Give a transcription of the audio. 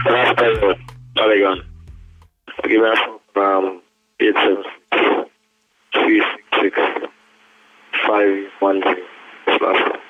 Last time, Polygon. Give me a phone, 876 366 510. Last time.